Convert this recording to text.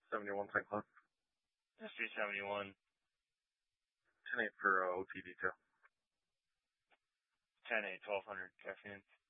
71 St. Cloud. SG71. 10-8 for OT detail. 10-8, 1200 caffeine.